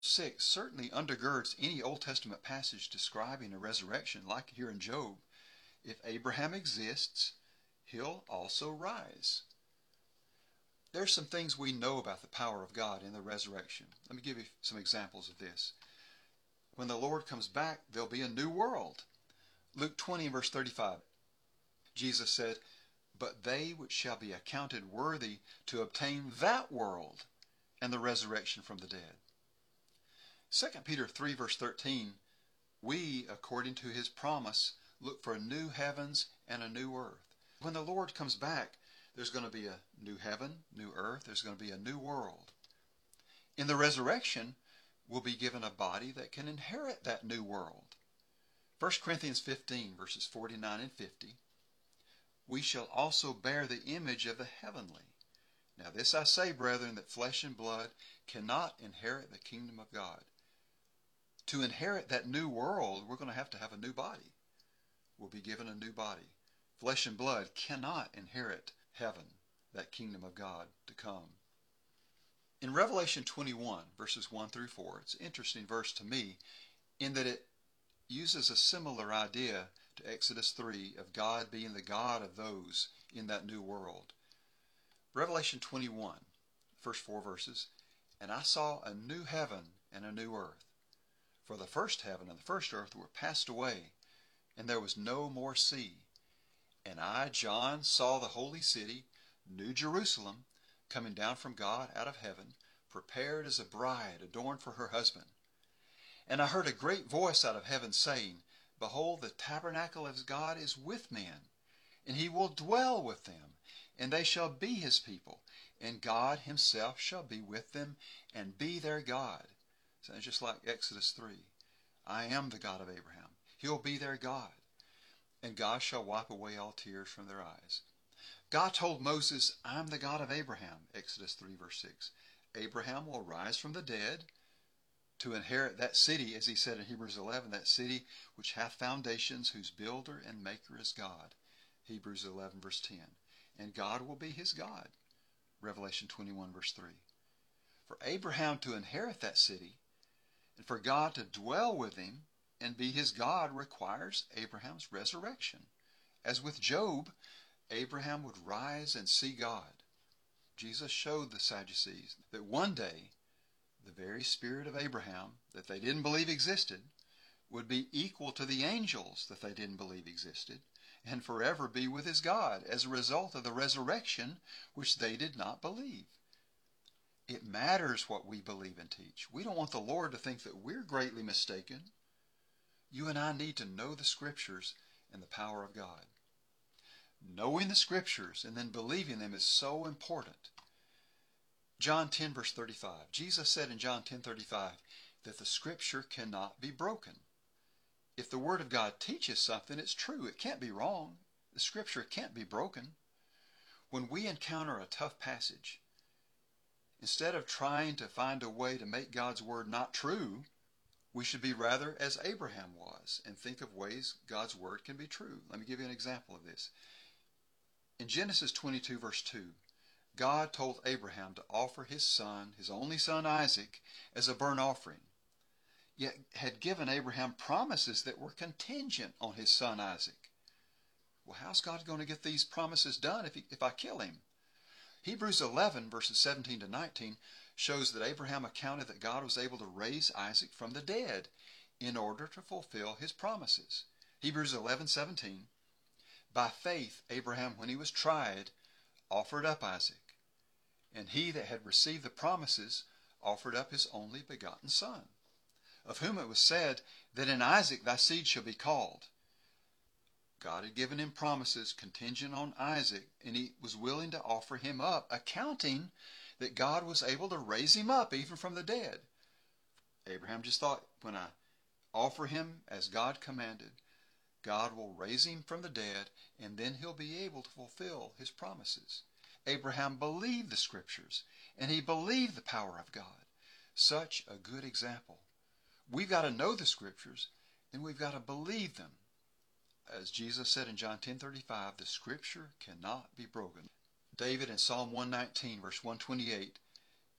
6 certainly undergirds any Old Testament passage describing a resurrection, like here in Job. If Abraham exists, he'll also rise. There's some things we know about the power of God in the resurrection. Let me give you some examples of this. When the Lord comes back, there'll be a new world. Luke 20 verse 35. Jesus said, "But they which shall be accounted worthy to obtain that world and the resurrection from the dead." 2 Peter 3 verse 13, "We, according to his promise, look for new heavens and a new earth." When the Lord comes back, there's going to be a new heaven, new earth. There's going to be a new world. In the resurrection, we'll be given a body that can inherit that new world. 1 Corinthians 15 verses 49 and 50, "We shall also bear the image of the heavenly. Now this I say, brethren, that flesh and blood cannot inherit the kingdom of God." To inherit that new world, we're going to have a new body. We'll be given a new body. Flesh and blood cannot inherit heaven, that kingdom of God to come. In Revelation 21, verses 1 through 4, it's an interesting verse to me in that it uses a similar idea to Exodus 3 of God being the God of those in that new world. Revelation 21, first 4 verses, "And I saw a new heaven and a new earth. For the first heaven and the first earth were passed away, and there was no more sea. And I, John, saw the holy city, New Jerusalem, coming down from God out of heaven, prepared as a bride adorned for her husband. And I heard a great voice out of heaven saying, Behold, the tabernacle of God is with men, and he will dwell with them, and they shall be his people, and God himself shall be with them, and be their God." So it's just like Exodus 3. I am the God of Abraham. He'll be their God. "And God shall wipe away all tears from their eyes." God told Moses, "I'm the God of Abraham," Exodus 3 verse 6. Abraham will rise from the dead to inherit that city, as he said in Hebrews 11, that city which hath foundations, whose builder and maker is God, Hebrews 11 verse 10. And God will be his God, Revelation 21 verse 3. For Abraham to inherit that city, and for God to dwell with him and be his God, requires Abraham's resurrection. As with Job, Abraham would rise and see God. Jesus showed the Sadducees that one day the very spirit of Abraham that they didn't believe existed would be equal to the angels that they didn't believe existed, and forever be with his God as a result of the resurrection which they did not believe. It matters what we believe and teach. We don't want the Lord to think that we're greatly mistaken. You and I need to know the Scriptures and the power of God. Knowing the Scriptures and then believing them is so important. John 10 verse 35. Jesus said in John 10:35 that the Scripture cannot be broken. If the Word of God teaches something, it's true. It can't be wrong. The Scripture can't be broken. When we encounter a tough passage, instead of trying to find a way to make God's Word not true, we should be rather as Abraham was and think of ways God's Word can be true. Let me give you an example of this. In Genesis 22 verse 2, God told Abraham to offer his son, his only son Isaac, as a burnt offering, yet had given Abraham promises that were contingent on his son Isaac. Well, how's God going to get these promises done if I kill him? Hebrews 11 verses 17 to 19 shows that Abraham accounted that God was able to raise Isaac from the dead in order to fulfill his promises. Hebrews 11:17, "By faith Abraham, when he was tried, offered up Isaac. And he that had received the promises offered up his only begotten son, of whom it was said that in Isaac thy seed shall be called." God had given him promises contingent on Isaac, and he was willing to offer him up, accounting that God was able to raise him up even from the dead. Abraham just thought, when I offer him as God commanded, God will raise him from the dead, and then he'll be able to fulfill his promises. Abraham believed the Scriptures, and he believed the power of God. Such a good example. We've got to know the Scriptures, and we've got to believe them. As Jesus said in John 10:35, the Scripture cannot be broken. David in Psalm 119 verse 128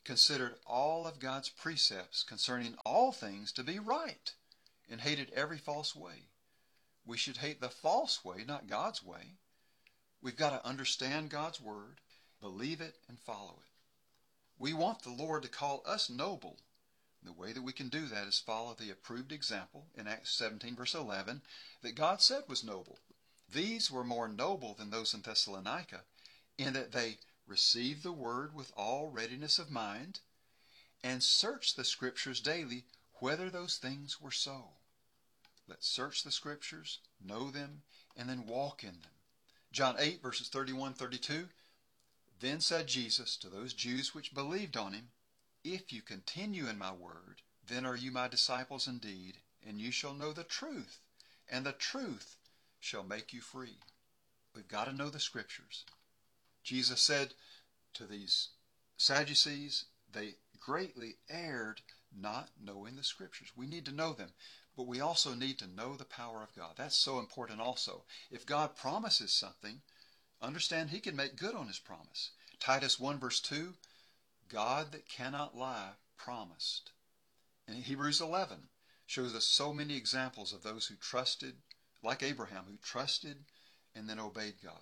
considered all of God's precepts concerning all things to be right, and hated every false way. We should hate the false way, not God's way. We've got to understand God's word, believe it, and follow it. We want the Lord to call us noble. The way that we can do that is follow the approved example in Acts 17 verse 11 that God said was noble. These were more noble than those in Thessalonica in that they received the word with all readiness of mind and searched the Scriptures daily whether those things were so. Let's search the Scriptures, know them, and then walk in them. John 8 verses 31-32, Then said Jesus to those Jews which believed on him, If you continue in my word, then are you my disciples indeed, and you shall know the truth, and the truth shall make you free. We've got to know the Scriptures. Jesus said to these Sadducees, they greatly erred not knowing the Scriptures. We need to know them, but we also need to know the power of God. That's so important also. If God promises something, understand He can make good on His promise. Titus 1 verse 2, God that cannot lie promised. And Hebrews 11 shows us so many examples of those who trusted, like Abraham, who trusted and then obeyed God.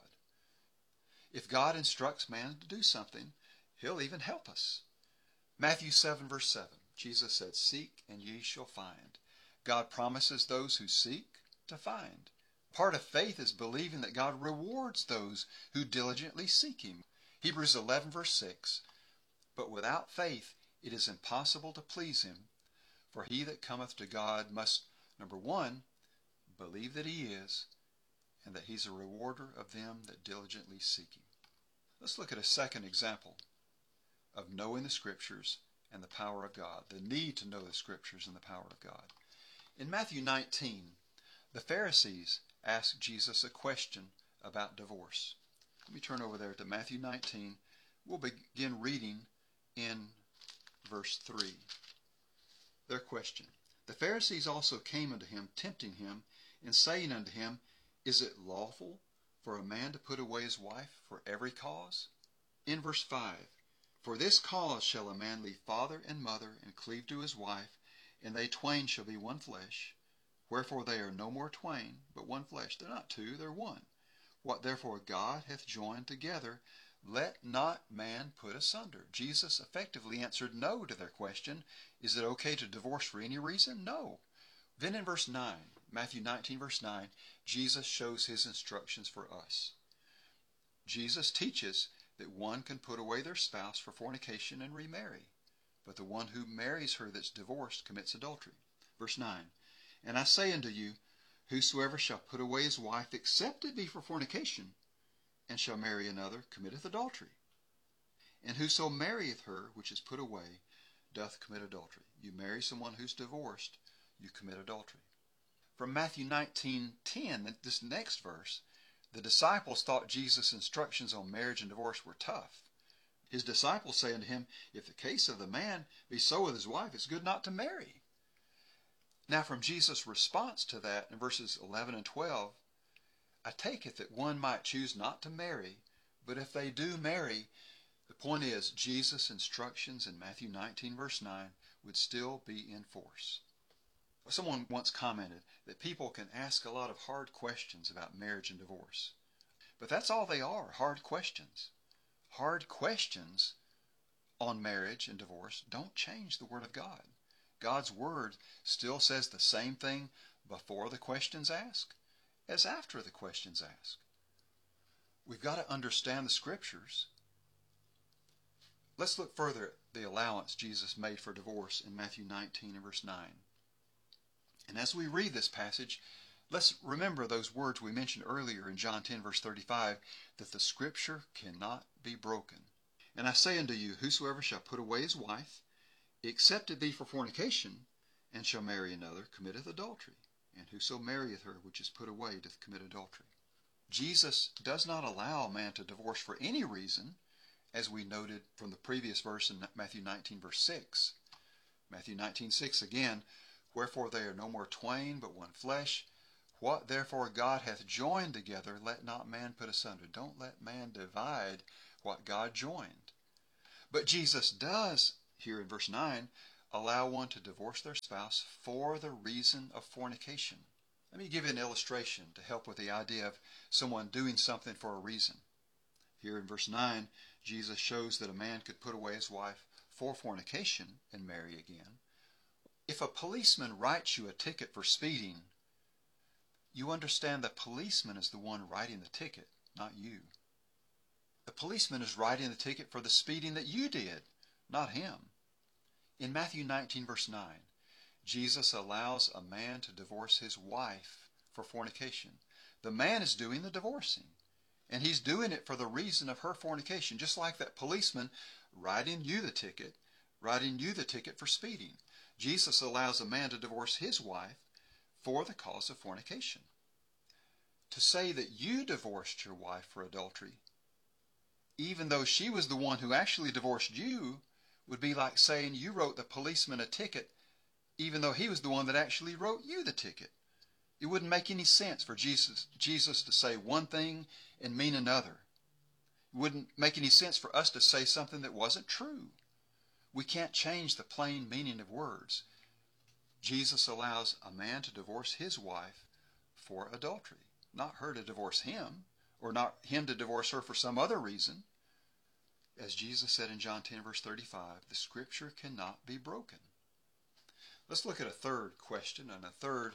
If God instructs man to do something, He'll even help us. Matthew 7 verse 7, Jesus said, Seek and ye shall find. God promises those who seek to find. Part of faith is believing that God rewards those who diligently seek Him. Hebrews 11 verse 6, But without faith it is impossible to please Him, for he that cometh to God must, number one, believe that He is, and that He's a rewarder of them that diligently seek Him. Let's look at a second example of knowing the Scriptures and the power of God, the need to know the Scriptures and the power of God. In Matthew 19, the Pharisees asked Jesus a question about divorce. Let me turn over there to Matthew 19. We'll begin reading in verse 3. Their question. The Pharisees also came unto him, tempting him, and saying unto him, Is it lawful for a man to put away his wife for every cause? In verse 5, For this cause shall a man leave father and mother, and cleave to his wife, and they twain shall be one flesh. Wherefore they are no more twain, but one flesh. They're not two, they're one. What therefore God hath joined together, let not man put asunder. Jesus effectively answered no to their question. Is it okay to divorce for any reason? No. Then in verse 9, Matthew 19 verse 9, Jesus shows His instructions for us. Jesus teaches that one can put away their spouse for fornication and remarry, but the one who marries her that's divorced commits adultery. Verse 9, And I say unto you, Whosoever shall put away his wife, except it be for fornication, and shall marry another, committeth adultery. And whoso marrieth her which is put away, doth commit adultery. You marry someone who's divorced, you commit adultery. From Matthew 19:10, this next verse, the disciples thought Jesus' instructions on marriage and divorce were tough. His disciples say unto him, If the case of the man be so with his wife, it's good not to marry. Now from Jesus' response to that in verses 11 and 12, I take it that one might choose not to marry, but if they do marry, the point is Jesus' instructions in Matthew 19 verse 9 would still be in force. Someone once commented that people can ask a lot of hard questions about marriage and divorce. But that's all they are, hard questions. Hard questions on marriage and divorce don't change the Word of God. God's Word still says the same thing before the question's asked as after the question's asked. We've got to understand the Scriptures. Let's look further at the allowance Jesus made for divorce in Matthew 19 and verse 9. And as we read this passage, let's remember those words we mentioned earlier in John 10 verse 35, that the Scripture cannot be broken. And I say unto you, Whosoever shall put away his wife, except it be for fornication, and shall marry another, committeth adultery. And whoso marrieth her which is put away doth commit adultery. Jesus does not allow a man to divorce for any reason, as we noted from the previous verse in Matthew 19 verse 6. Matthew 19:6 again, Wherefore they are no more twain, but one flesh. What therefore God hath joined together, let not man put asunder. Don't let man divide what God joined. But Jesus does, here in verse 9, allow one to divorce their spouse for the reason of fornication. Let me give you an illustration to help with the idea of someone doing something for a reason. Here in verse 9, Jesus shows that a man could put away his wife for fornication and marry again. If a policeman writes you a ticket for speeding, you understand the policeman is the one writing the ticket, not you. The policeman is writing the ticket for the speeding that you did, not him. In Matthew 19, verse 9, Jesus allows a man to divorce his wife for fornication. The man is doing the divorcing, and he's doing it for the reason of her fornication, just like that policeman writing you the ticket for speeding. Jesus allows a man to divorce his wife for the cause of fornication. To say that you divorced your wife for adultery, even though she was the one who actually divorced you, would be like saying you wrote the policeman a ticket even though he was the one that actually wrote you the ticket. It wouldn't make any sense for Jesus to say one thing and mean another. It wouldn't make any sense for us to say something that wasn't true. We can't change the plain meaning of words. Jesus allows a man to divorce his wife for adultery, not her to divorce him, or not him to divorce her for some other reason. As Jesus said in John 10, verse 35, the Scripture cannot be broken. Let's look at a third question and a third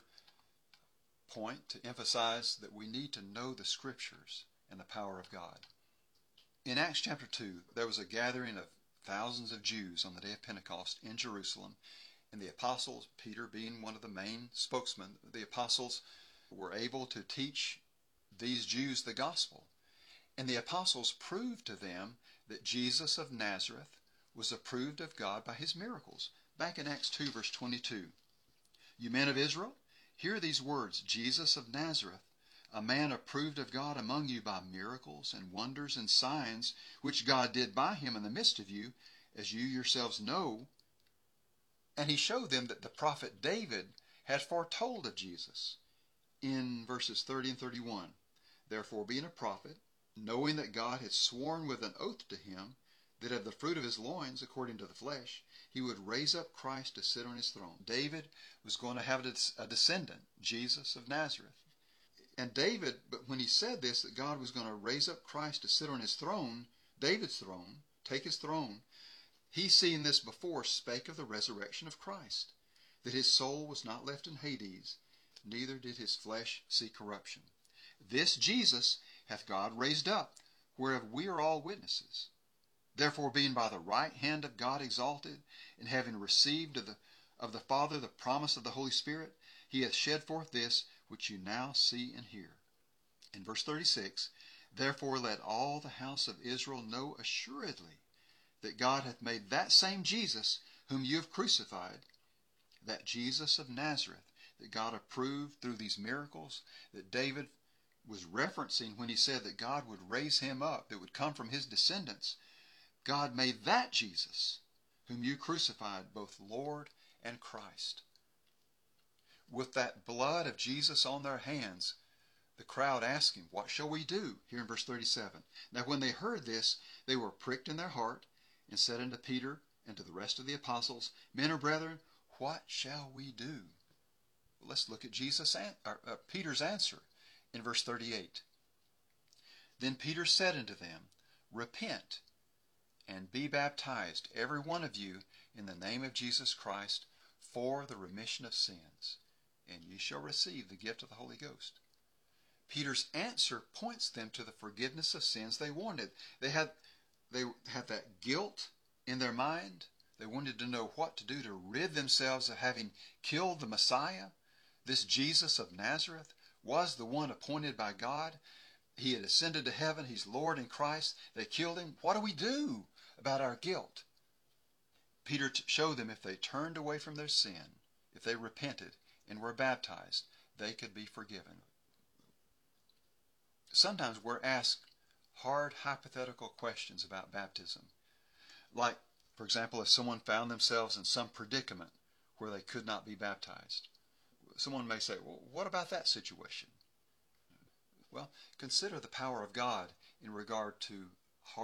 point to emphasize that we need to know the Scriptures and the power of God. In Acts chapter 2, there was a gathering of thousands of Jews on the day of Pentecost in Jerusalem, and the apostles, Peter being one of the main spokesmen, the apostles were able to teach these Jews the gospel. And the apostles proved to them that Jesus of Nazareth was approved of God by his miracles. Back in Acts 2, verse 22, you men of Israel, hear these words, Jesus of Nazareth, a man approved of God among you by miracles and wonders and signs, which God did by him in the midst of you, as you yourselves know. And he showed them that the prophet David had foretold of Jesus in verses 30 and 31. Therefore, being a prophet, knowing that God had sworn with an oath to him, that of the fruit of his loins, according to the flesh, he would raise up Christ to sit on his throne. David was going to have a descendant, Jesus of Nazareth. And David, but when he said this, that God was going to raise up Christ to sit on his throne, David's throne, take his throne, he, seeing this before, spake of the resurrection of Christ, that his soul was not left in Hades, neither did his flesh see corruption. This Jesus hath God raised up, whereof we are all witnesses. Therefore, being by the right hand of God exalted, and having received of the Father the promise of the Holy Spirit, he hath shed forth this, which you now see and hear. In verse 36, therefore let all the house of Israel know assuredly that God hath made that same Jesus, whom you have crucified, that Jesus of Nazareth, that God approved through these miracles, that David was referencing when he said that God would raise him up, that would come from his descendants. God made that Jesus, whom you crucified, both Lord and Christ. With that blood of Jesus on their hands, the crowd asked him, what shall we do? Here in verse 37. Now when they heard this, they were pricked in their heart, and said unto Peter and to the rest of the apostles, men or brethren, what shall we do? Well, let's look at Peter's answer in verse 38. Then Peter said unto them, repent, and be baptized, every one of you, in the name of Jesus Christ, for the remission of sins, and ye shall receive the gift of the Holy Ghost. Peter's answer points them to the forgiveness of sins they wanted. They had that guilt in their mind. They wanted to know what to do to rid themselves of having killed the Messiah. This Jesus of Nazareth was the one appointed by God. He had ascended to heaven. He's Lord in Christ. They killed him. What do we do about our guilt? Peter showed them if they turned away from their sin, if they repented and were baptized, they could be forgiven. Sometimes we're asked hard hypothetical questions about baptism. Like, for example, if someone found themselves in some predicament where they could not be baptized. Someone may say, well, what about that situation? Well, consider the power of God in regard to hard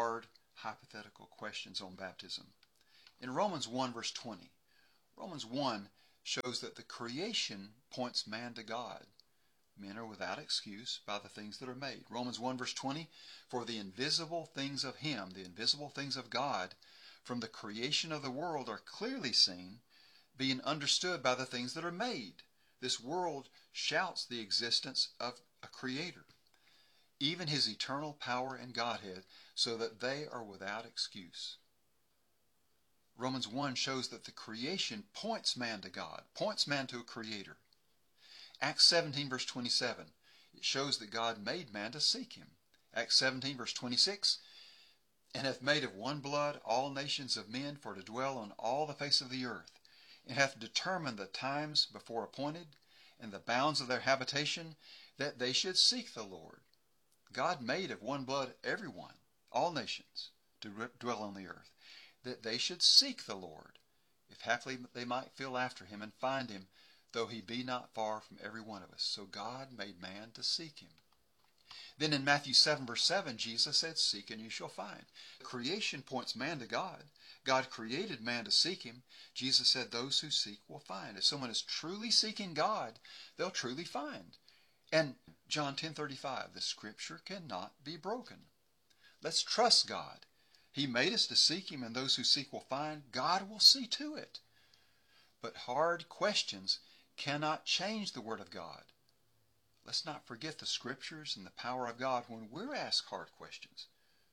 hypothetical questions on baptism. In Romans 1 verse 20, Romans 1 shows that the creation points man to God. Men are without excuse by the things that are made. Romans 1 verse 20, for the invisible things of Him, the invisible things of God, from the creation of the world are clearly seen, being understood by the things that are made. This world shouts the existence of a Creator, even His eternal power and Godhead, so that they are without excuse. Romans 1 shows that the creation points man to God, points man to a Creator. Acts 17 verse 27, it shows that God made man to seek Him. Acts 17 verse 26, and hath made of one blood all nations of men for to dwell on all the face of the earth, and hath determined the times before appointed, and the bounds of their habitation, that they should seek the Lord. God made of one blood everyone, all nations, to dwell on the earth, that they should seek the Lord, if haply they might feel after Him and find Him, though He be not far from every one of us. So God made man to seek Him. Then in Matthew 7 verse 7, Jesus said, seek and you shall find. Creation points man to God. God created man to seek Him. Jesus said those who seek will find. If someone is truly seeking God, they'll truly find. And John 10:35, the Scripture cannot be broken. Let's trust God. He made us to seek Him, and those who seek will find. God will see to it. But hard questions cannot change the Word of God. Let's not forget the Scriptures and the power of God when we're asked hard questions.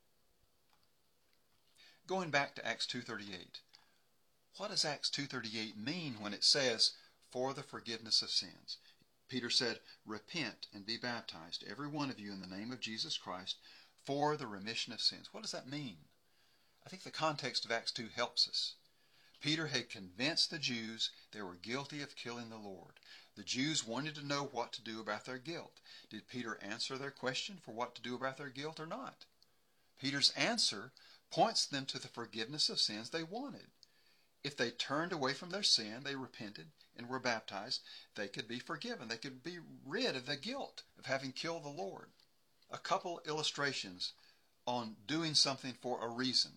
Going back to Acts 2:38, what does Acts 2:38 mean when it says, for the forgiveness of sins? Peter said, repent and be baptized, every one of you, in the name of Jesus Christ, for the remission of sins. What does that mean? I think the context of Acts 2 helps us. Peter had convinced the Jews they were guilty of killing the Lord. The Jews wanted to know what to do about their guilt. Did Peter answer their question for what to do about their guilt or not? Peter's answer points them to the forgiveness of sins they wanted. If they turned away from their sin, they repented and were baptized, they could be forgiven. They could be rid of the guilt of having killed the Lord. A couple illustrations on doing something for a reason.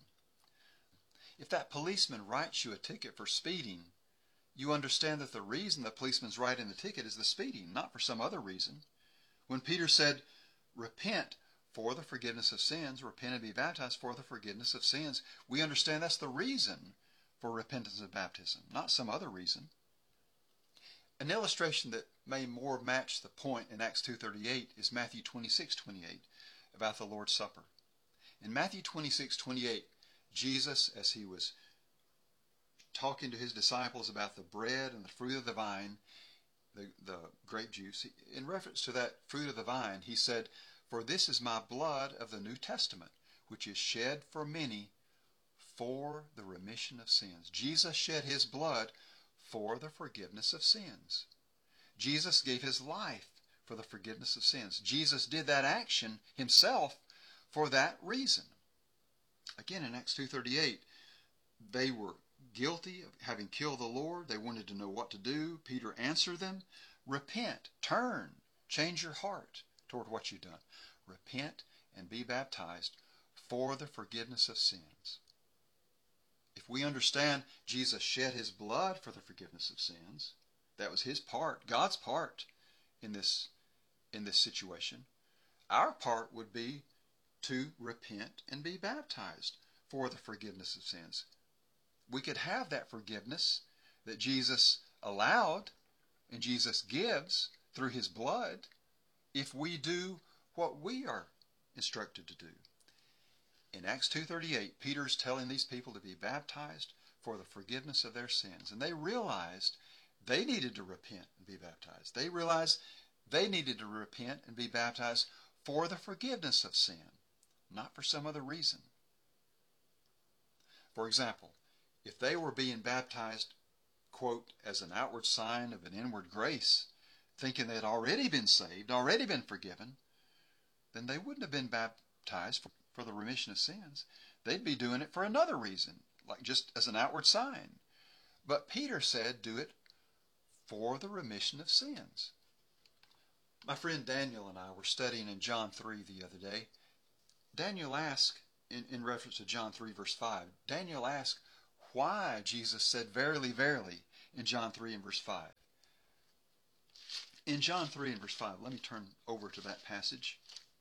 If that policeman writes you a ticket for speeding, you understand that the reason the policeman's writing the ticket is the speeding, not for some other reason. When Peter said, repent for the forgiveness of sins, repent and be baptized for the forgiveness of sins, we understand that's the reason for repentance and baptism, not some other reason. An illustration that may more match the point in Acts 2:38 is Matthew 26:28 about the Lord's Supper. In Matthew 26:28, Jesus, as He was talking to His disciples about the bread and the fruit of the vine, the grape juice, in reference to that fruit of the vine, He said, for this is my blood of the New Testament, which is shed for many for the remission of sins. Jesus shed His blood for the forgiveness of sins. Jesus gave His life for the forgiveness of sins. Jesus did that action Himself for that reason. Again, in Acts 2:38, they were guilty of having killed the Lord. They wanted to know what to do. Peter answered them, repent, turn, change your heart toward what you've done. Repent and be baptized for the forgiveness of sins. If we understand Jesus shed His blood for the forgiveness of sins, that was His part, God's part in this situation, our part would be to repent and be baptized for the forgiveness of sins. We could have that forgiveness that Jesus allowed and Jesus gives through His blood if we do what we are instructed to do. In Acts 2:38, Peter's telling these people to be baptized for the forgiveness of their sins. And they realized they needed to repent and be baptized. They realized they needed to repent and be baptized for the forgiveness of sin, not for some other reason. For example, if they were being baptized, quote, as an outward sign of an inward grace, thinking they had already been saved, already been forgiven, then they wouldn't have been baptized for the remission of sins. They'd be doing it for another reason, like just as an outward sign. But Peter said, do it for the remission of sins. My friend Daniel and I were studying in John 3 the other day. Daniel asked in reference to John 3, verse 5. Daniel asked why Jesus said, "Verily, verily," in John 3 and verse 5. In John 3 and verse 5, let me turn over to that passage.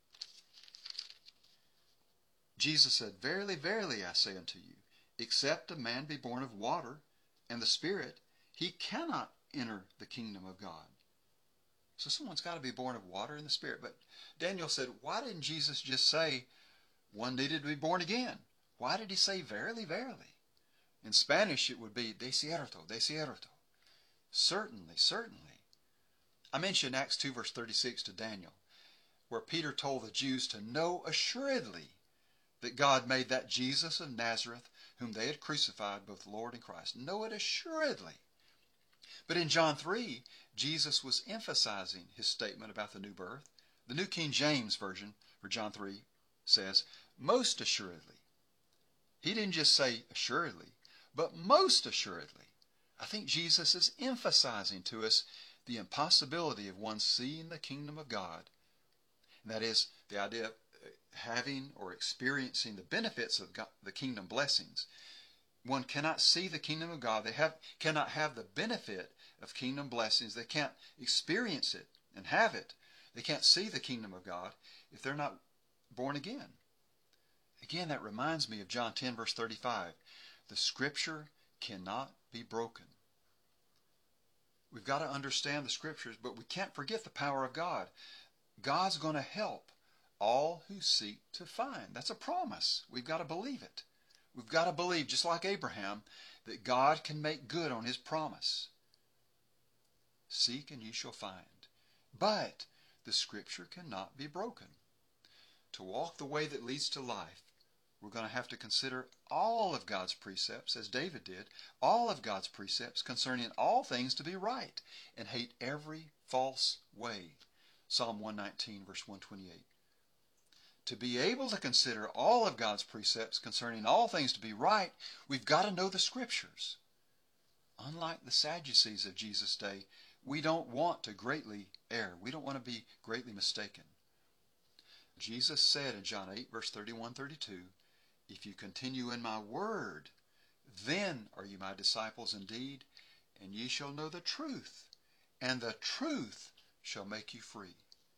Jesus said, "Verily, verily, I say unto you, except a man be born of water and the Spirit, he cannot enter the kingdom of God." So someone's got to be born of water and the Spirit. But Daniel said, why didn't Jesus just say one needed to be born again? Why did he say, "Verily, verily"? In Spanish it would be, "De cierto, de cierto." Certainly, certainly. I mentioned Acts 2 verse 36 to Daniel, where Peter told the Jews to know assuredly that God made that Jesus of Nazareth, whom they had crucified, both Lord and Christ. Know it assuredly. But in John 3, Jesus was emphasizing his statement about the new birth. The New King James Version for John 3 says, "Most assuredly." He didn't just say assuredly, but most assuredly. I think Jesus is emphasizing to us the impossibility of one seeing the kingdom of God. And that is the idea of having or experiencing the benefits of God, the kingdom blessings. One cannot see the kingdom of God. They cannot have the benefit of kingdom blessings. They can't experience it and have it. They can't see the kingdom of God if they're not born again. Again, that reminds me of John 10 verse 35. The Scripture cannot be broken. We've got to understand the Scriptures, but we can't forget the power of God. God's going to help all who seek to find. That's a promise. We've got to believe it. We've got to believe, just like Abraham, that God can make good on his promise. Seek and you shall find. But the Scripture cannot be broken. To walk the way that leads to life, we're going to have to consider all of God's precepts, as David did, all of God's precepts concerning all things to be right, and hate every false way. Psalm 119, verse 128. To be able to consider all of God's precepts concerning all things to be right, we've got to know the Scriptures. Unlike the Sadducees of Jesus' day, we don't want to greatly err. We don't want to be greatly mistaken. Jesus said in John 8, verse 31-32, "If you continue in my word, then are you my disciples indeed, and ye shall know the truth, and the truth shall make you free."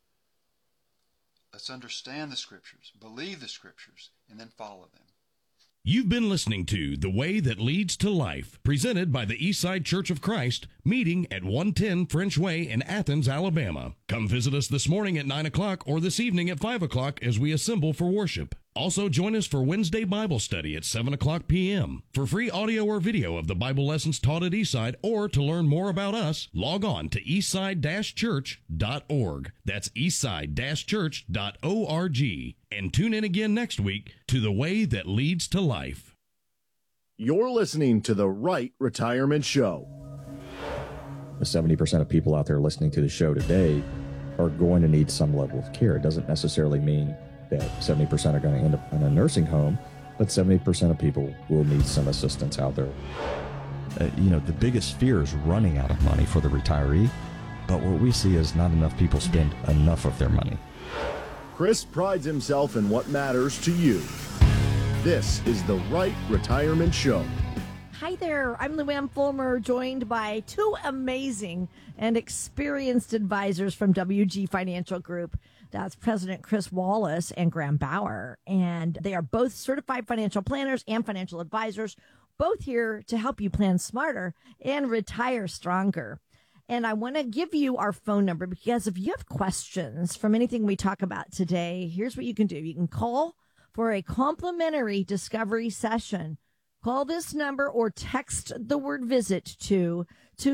Let's understand the Scriptures, believe the Scriptures, and then follow them. You've been listening to The Way That Leads to Life, presented by the Eastside Church of Christ, meeting at 110 French Way in Athens, Alabama. Come visit us this morning at 9 o'clock or this evening at 5 o'clock as we assemble for worship. Also join us for Wednesday Bible study at 7 o'clock p.m. For free audio or video of the Bible lessons taught at Eastside, or to learn more about us, log on to eastside-church.org. That's eastside-church.org. And tune in again next week to The Way That Leads to Life. You're listening to The Right Retirement Show. The 70% of people out there listening to the show today are going to need some level of care. It doesn't necessarily mean that 70% are going to end up in a nursing home, but 70% of people will need some assistance out there. The biggest fear is running out of money for the retiree, but what we see is not enough people spend enough of their money. Chris prides himself in what matters to you. This is The Right Retirement Show. Hi there, I'm Luann Fulmer, joined by two amazing and experienced advisors from WG Financial Group. That's President Chris Wallace and Graham Bauer. And they are both certified financial planners and financial advisors, both here to help you plan smarter and retire stronger. And I want to give you our phone number, because if you have questions from anything we talk about today, here's what you can do. You can call for a complimentary discovery session. Call this number or text the word visit to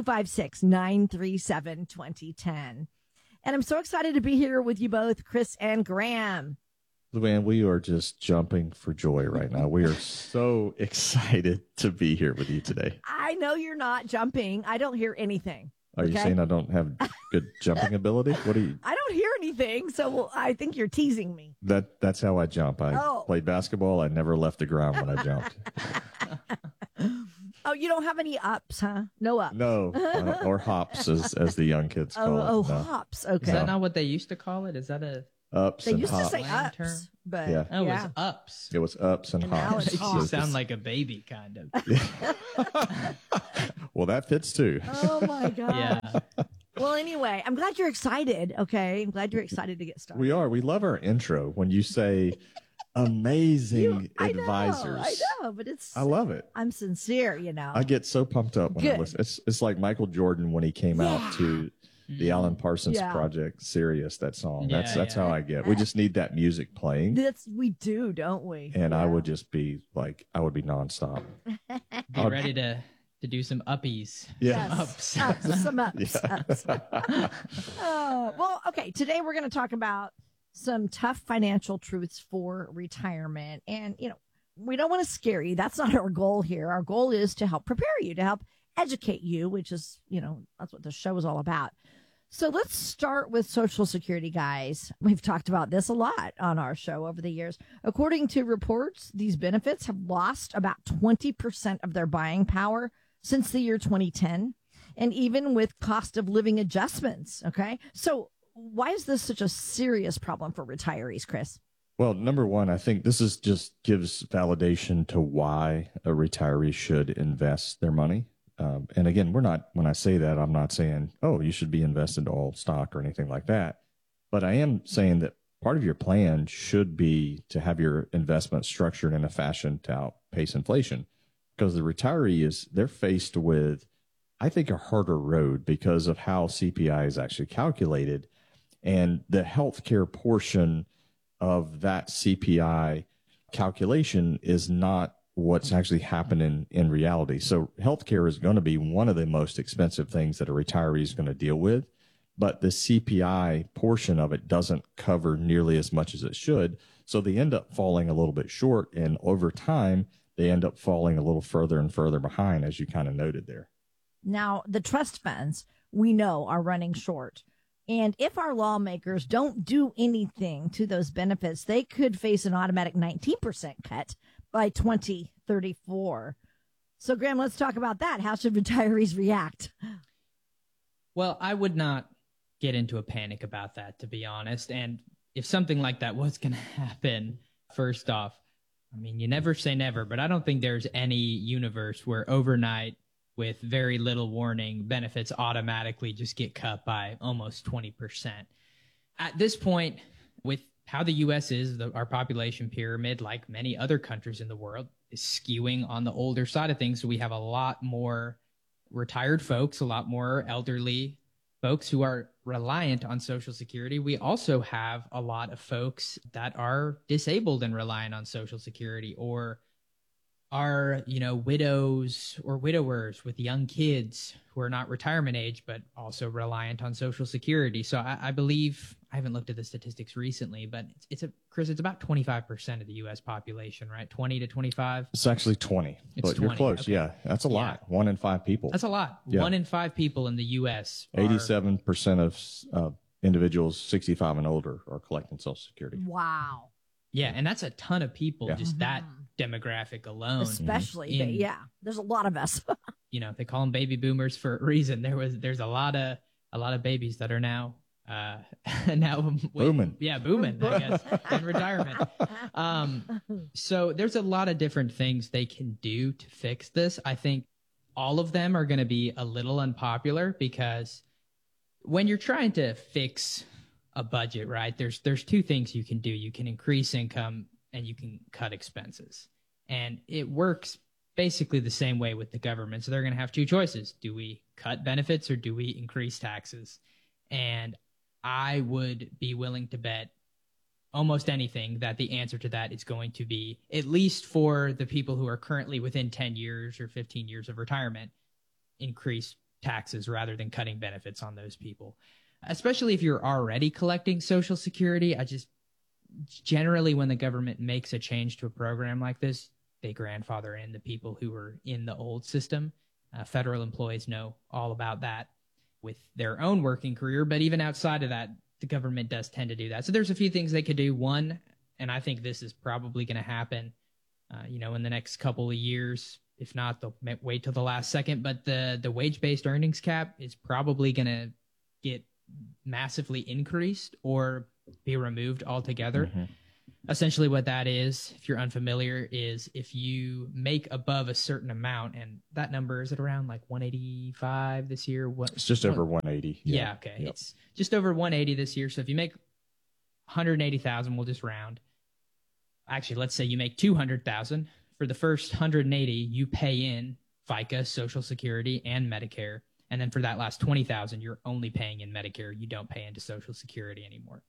256-937-2010. And I'm so excited to be here with you both, Chris and Graham. Luann, we are just jumping for joy right now. We are so excited to be here with you today. I know you're not jumping. I don't hear anything. Are you saying I don't have good jumping ability? What are you? I don't hear anything, so I think you're teasing me. That's how I jump. I played basketball. I never left the ground when I jumped. Oh, you don't have any ups, huh? No ups. No, or hops, as the young kids call it. Oh, no. hops. Okay. Is that not what they used to call it? Is that a Ups They and used to hops. say Slang ups, term? but Yeah. Oh, yeah. it was ups. It was ups and And now hops. it's Makes you hops. sound like a baby, kind of. Well, that fits too. Oh my god. Yeah. Well, anyway, I'm glad you're excited. Okay, I'm glad you're excited to get started. We are. We love our intro when you say amazing advisors. I know, but it's. I love it. I'm sincere, I get so pumped up when I Good. listen. It's like Michael Jordan when he came out to the Alan Parsons Yeah. Project, Sirius, that song. Yeah, That's yeah. how I get. We just need that music playing. we do, don't we? And I Yeah. would just be like, I would be nonstop. Be ready to do some uppies. Yeah. Yes. Ups, some ups. Yeah. Ups. Well, okay. Today we're going to talk about some tough financial truths for retirement. And, we don't want to scare you. That's not our goal here. Our goal is to help prepare you, to help educate you, which is, that's what the show is all about. So let's start with Social Security, guys. We've talked about this a lot on our show over the years. According to reports, these benefits have lost about 20% of their buying power since the year 2010, and even with cost of living adjustments. Okay. So why is this such a serious problem for retirees, Chris? Well, number one, I think this is just gives validation to why a retiree should invest their money. And again, when I say that, I'm not saying, oh, you should be invested in all stock or anything like that. But I am saying that part of your plan should be to have your investment structured in a fashion to outpace inflation, because the retiree they're faced with, I think, a harder road because of how CPI is actually calculated, and the healthcare portion of that CPI calculation is not what's actually happening in reality. So healthcare is going to be one of the most expensive things that a retiree is going to deal with, but the CPI portion of it doesn't cover nearly as much as it should. So they end up falling a little bit short, and over time, they end up falling a little further and further behind, as you kind of noted there. Now, the trust funds we know are running short. And if our lawmakers don't do anything to those benefits, they could face an automatic 19% cut by 2034. So, Graham, let's talk about that. How should retirees react? Well, I would not get into a panic about that, to be honest. And if something like that was going to happen, first off, I mean, you never say never, but I don't think there's any universe where overnight, with very little warning, benefits automatically just get cut by almost 20%. At this point, with how the U.S. is, our population pyramid, like many other countries in the world, is skewing on the older side of things. So we have a lot more retired folks, a lot more elderly folks who are reliant on Social Security. We also have a lot of folks that are disabled and reliant on Social Security, or are, widows or widowers with young kids who are not retirement age, but also reliant on Social Security. So I believe, I haven't looked at the statistics recently, but Chris, it's about 25% of the U.S. population, right? 20 to 25. It's actually 20, It's but you're 20, close. okay. Yeah, that's a lot. 1 in 5 people. That's a lot. Yeah. 1 in 5 people in the U.S. 87% of individuals 65 and older are collecting Social Security. Wow. Yeah, and that's a ton of people, Yeah. just that demographic alone. Especially, but In- yeah, there's a lot of us. They call them baby boomers for a reason. There's a lot of babies that are now Booming. Yeah, booming, I guess, in retirement. So there's a lot of different things they can do to fix this. I think all of them are going to be a little unpopular, because when you're trying to fix a budget, right, there's 2 things you can do. You can increase income and you can cut expenses. And it works basically the same way with the government. So they're going to have 2 choices. Do we cut benefits or do we increase taxes? And I would be willing to bet almost anything that the answer to that is going to be, at least for the people who are currently within 10 years or 15 years of retirement, increase taxes rather than cutting benefits on those people. Especially if you're already collecting Social Security. Generally, when the government makes a change to a program like this, they grandfather in the people who were in the old system. Federal employees know all about that with their own working career, but even outside of that, the government does tend to do that. So there's a few things they could do. One, and I think this is probably going to happen, in the next couple of years. If not, they'll wait till the last second. But the wage-based earnings cap is probably going to get massively increased or be removed altogether. Essentially what that is, if you're unfamiliar, is if you make above a certain amount, and that number, is it around like 185 this year? It's just over 180. Yeah, okay. Yep. It's just over 180 this year. So if you make 180,000, we'll just round. Actually, let's say you make 200,000. For the first 180, you pay in FICA, Social Security, and Medicare. And then for that last 20,000, you're only paying in Medicare. You don't pay into Social Security anymore.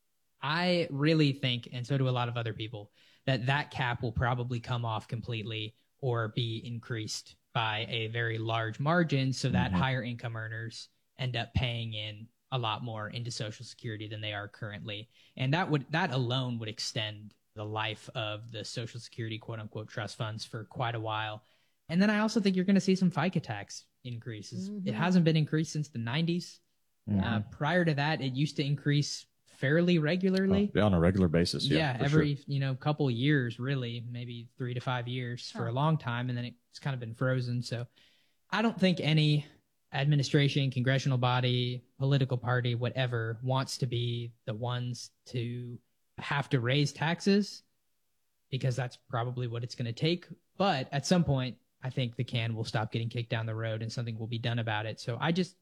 I really think, and so do a lot of other people, that cap will probably come off completely or be increased by a very large margin so that higher income earners end up paying in a lot more into Social Security than they are currently. And that alone would extend the life of the Social Security quote unquote trust funds for quite a while. And then I also think you're going to see some FICA tax increases. It hasn't been increased since the 90s. Prior to that, it used to increase fairly regularly. On a regular basis. Yeah, every couple of years, really, maybe 3 to 5 years for a long time, and then it's kind of been frozen. So I don't think any administration, congressional body, political party, whatever, wants to be the ones to have to raise taxes, because that's probably what it's going to take. But at some point, I think the can will stop getting kicked down the road and something will be done about it. So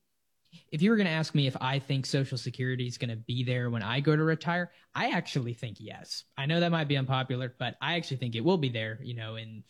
if you were going to ask me if I think Social Security is going to be there when I go to retire, I actually think yes. I know that might be unpopular, but I actually think it will be there, in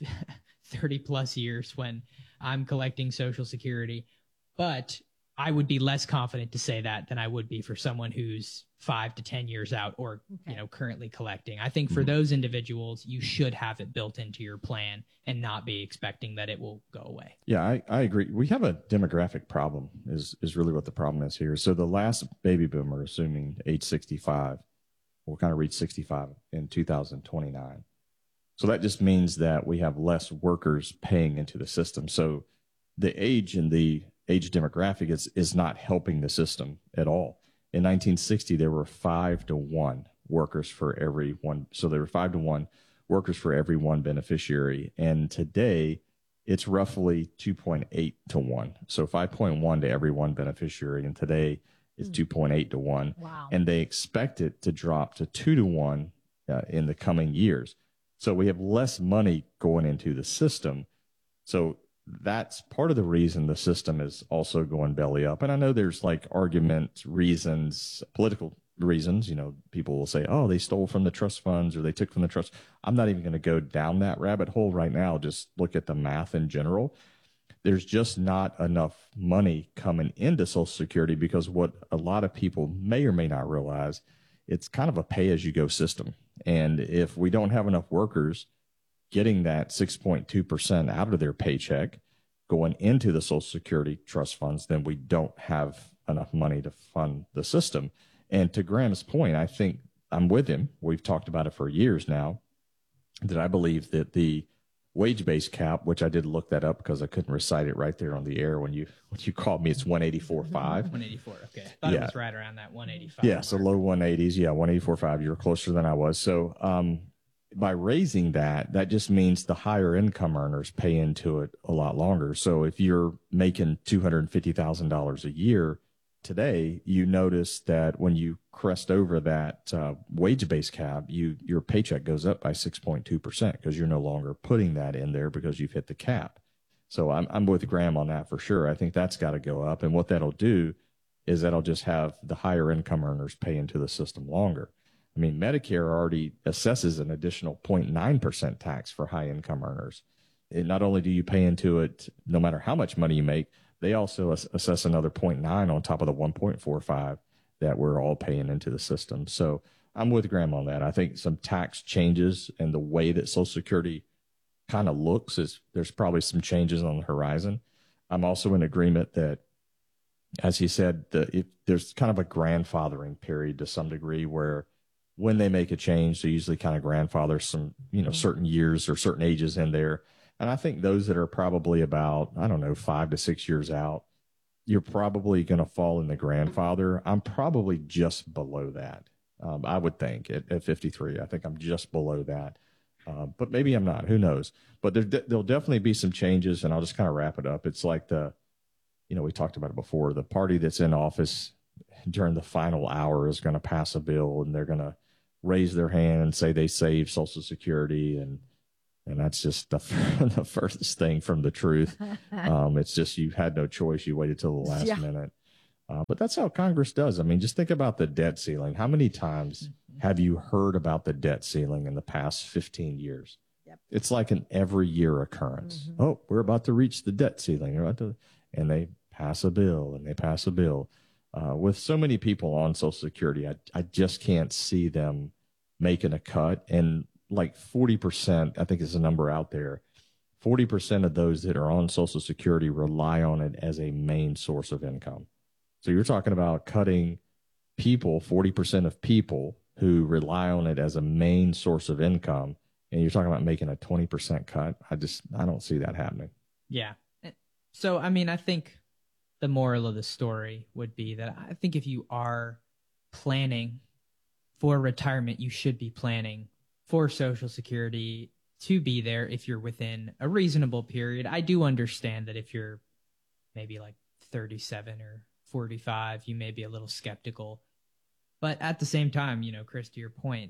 30 plus years when I'm collecting Social Security. But I would be less confident to say that than I would be for someone who's 5 to 10 years out or, currently collecting. I think for those individuals, you should have it built into your plan and not be expecting that it will go away. Yeah, I agree. We have a demographic problem is really what the problem is here. So the last baby boomer, assuming age 65, will kind of reach 65 in 2029. So that just means that we have less workers paying into the system. So the age and the age demographic is not helping the system at all. In 1960, there were 5 to 1 workers for every one. So there were 5 to 1 workers for every one beneficiary. And today it's roughly 2.8 to 1. So 5.1 to every one beneficiary. And today it's 2.8 to 1. Wow. And they expect it to drop to 2 to 1 in the coming years. So we have less money going into the system. So that's part of the reason the system is also going belly up. And I know there's like arguments, reasons, political reasons. People will say, oh, they stole from the trust funds or they took from the trust. I'm not even going to go down that rabbit hole right now. Just look at the math in general. There's just not enough money coming into Social Security because what a lot of people may or may not realize, it's kind of a pay-as-you-go system. And if we don't have enough workers getting that 6.2% out of their paycheck going into the Social Security trust funds, then we don't have enough money to fund the system. And to Graham's point, I think I'm with him. We've talked about it for years now, that I believe that the wage-based cap, which I did look that up because I couldn't recite it right there on the air when you called me, it's 184.5. 184, okay. Thought it was right around that 185. Yeah, so low 180s. Yeah, 184.5. You were closer than I was. So by raising that just means the higher income earners pay into it a lot longer. So if you're making $250,000 a year today, you notice that when you crest over that wage-based cap, your paycheck goes up by 6.2% because you're no longer putting that in there because you've hit the cap. So I'm with Graham on that for sure. I think that's got to go up. And what that'll do is that'll just have the higher income earners pay into the system longer. I mean, Medicare already assesses an additional 0.9% tax for high income earners. And not only do you pay into it no matter how much money you make, they also assess another 0.9 on top of the 1.45 that we're all paying into the system. So I'm with Graham on that. I think some tax changes and the way that Social Security kind of looks is there's probably some changes on the horizon. I'm also in agreement that, as he said, there's kind of a grandfathering period to some degree where when they make a change, they usually kind of grandfather some, certain years or certain ages in there. And I think those that are probably about, 5 to 6 years out, you're probably going to fall in the grandfather. I'm probably just below that. I would think at 53, I think I'm just below that. But maybe I'm not, who knows? But there'll definitely be some changes, and I'll just kind of wrap it up. It's like we talked about it before, the party that's in office during the final hour is going to pass a bill and they're going to raise their hand and say they save Social Security. And that's just the furthest thing from the truth. It's just you had no choice. You waited till the last minute. But that's how Congress does. I mean, just think about the debt ceiling. How many times have you heard about the debt ceiling in the past 15 years? Yep. It's like an every year occurrence. Mm-hmm. Oh, we're about to reach the debt ceiling. And they pass a bill and they pass a bill. With so many people on Social Security, I just can't see them making a cut. And like 40%, I think is the number out there, 40% of those that are on Social Security rely on it as a main source of income. So you're talking about cutting people, 40% of people who rely on it as a main source of income, and you're talking about making a 20% cut. I don't see that happening. Yeah. So, I mean, I think the moral of the story would be that I think if you are planning for retirement, you should be planning for Social Security to be there if you're within a reasonable period. I do understand that if you're maybe like 37 or 45, you may be a little skeptical. But at the same time, you know, Chris, to your point,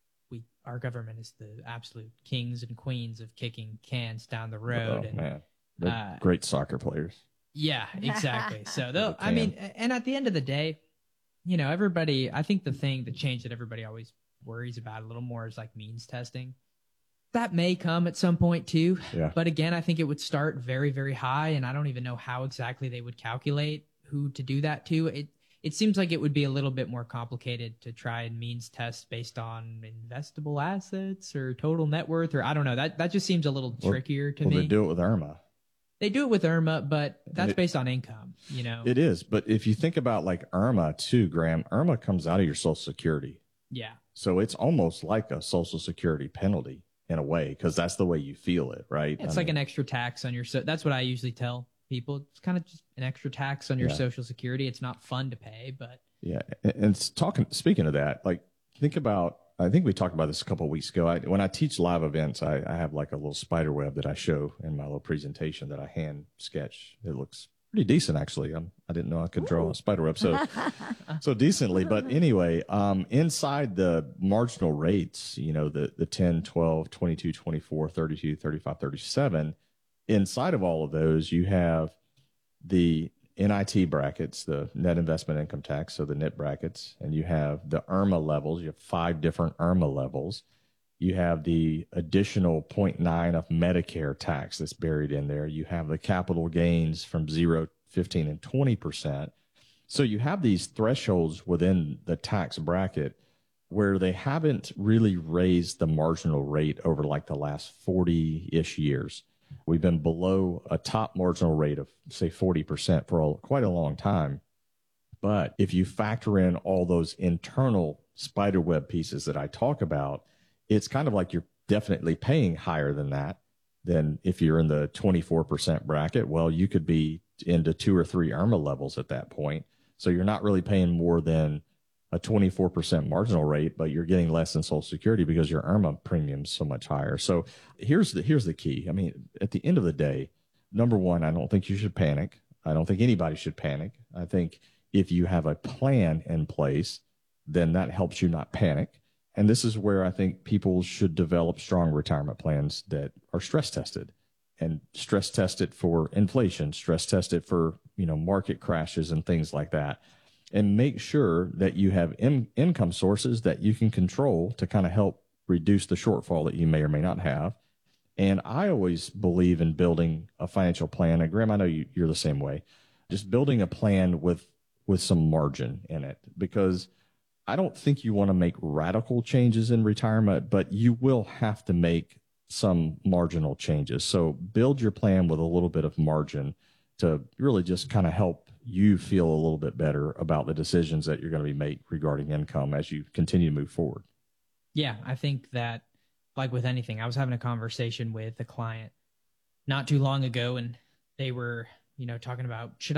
our government is the absolute kings and queens of kicking cans down the road. Oh, man. They're great soccer players. Yeah, exactly. So, I mean, and at the end of the day, you know, everybody, I think the change that everybody always worries about a little more is like means testing. That may come at some point too. Yeah. But again, I think it would start very, very high. And I don't even know how exactly they would calculate who to do that to. It seems like it would be a little bit more complicated to try and means test based on investable assets or total net worth, or I don't know. That just seems a little trickier to me. Well, they do it with IRMA. They do it with IRMA, but that's based on income, you know. It is, but if you think about like IRMA too, Graham, IRMA comes out of your Social Security. Yeah. So it's almost like a Social Security penalty in a way, because that's the way you feel it, right? It's an extra tax on your. That's what I usually tell people. It's kind of just an extra tax on your Social Security. It's not fun to pay, but yeah. And speaking of that, like think about. I think we talked about this a couple of weeks ago. When I teach live events, I have like a little spider web that I show in my little presentation that I hand sketch. It looks pretty decent, actually. I didn't know I could draw a spider web so decently. But anyway, inside the marginal rates, you know, the 10, 12, 22, 24, 32, 35, 37, inside of all of those, you have the NIT brackets, the net investment income tax, so the NIT brackets, and you have the IRMA levels. You have 5 different IRMA levels. You have the additional 0.9 of Medicare tax that's buried in there. You have the capital gains from 0, 15, and 20%. So you have these thresholds within the tax bracket where they haven't really raised the marginal rate over like the last 40-ish years. We've been below a top marginal rate of, say, 40% for quite a long time. But if you factor in all those internal spiderweb pieces that I talk about, it's kind of like you're definitely paying higher than that. Then if you're in the 24% bracket, well, you could be into 2 or 3 IRMA levels at that point. So you're not really paying more than a 24% marginal rate, but you're getting less than Social Security because your IRMA premium's so much higher. So here's the key. I mean, at the end of the day, number one, I don't think you should panic. I don't think anybody should panic. I think if you have a plan in place, then that helps you not panic. And this is where I think people should develop strong retirement plans that are stress tested, and stress test it for inflation, stress test it for, you know, market crashes and things like that. And make sure that you have income sources that you can control to kind of help reduce the shortfall that you may or may not have. And I always believe in building a financial plan. And Graham, I know you're the same way. Just building a plan with some margin in it, because I don't think you want to make radical changes in retirement, but you will have to make some marginal changes. So build your plan with a little bit of margin to really just kind of help you feel a little bit better about the decisions that you're going to be making regarding income as you continue to move forward. Yeah, I think that, like with anything, I was having a conversation with a client not too long ago, and they were, you know, talking about, should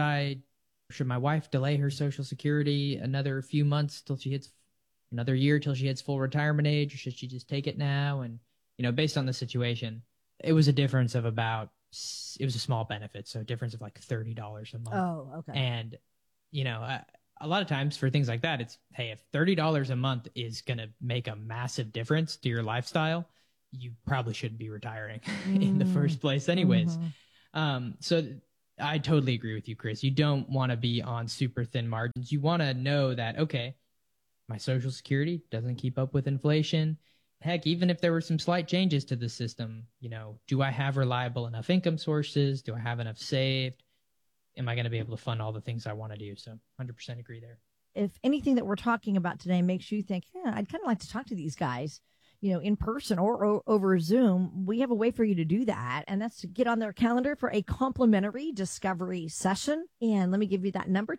my wife delay her Social Security another few months till she hits another year till she hits full retirement age, or should she just take it now? And, you know, based on the situation, it was a difference of it was a small benefit, so a difference of like $30 a month. Oh, okay. And, you know, a lot of times for things like that, it's, hey, if $30 a month is going to make a massive difference to your lifestyle, you probably shouldn't be retiring in the first place anyways. So I totally agree with you, Chris. You don't want to be on super thin margins. You want to know that, okay, my Social Security doesn't keep up with inflation. Heck, even if there were some slight changes to the system, do I have reliable enough income sources? Do I have enough saved? Am I going to be able to fund all the things I want to do? So 100% agree there. If anything that we're talking about today makes you think, I'd kind of like to talk to these guys, in person or over Zoom, we have a way for you to do that. And that's to get on their calendar for a complimentary discovery session. And let me give you that number,